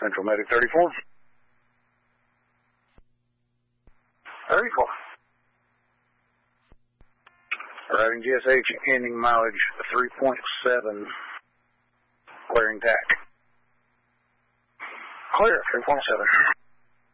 Central Medic 34. 34. Arriving GSH, ending mileage 3.7, clearing tack. Clear, 3.7.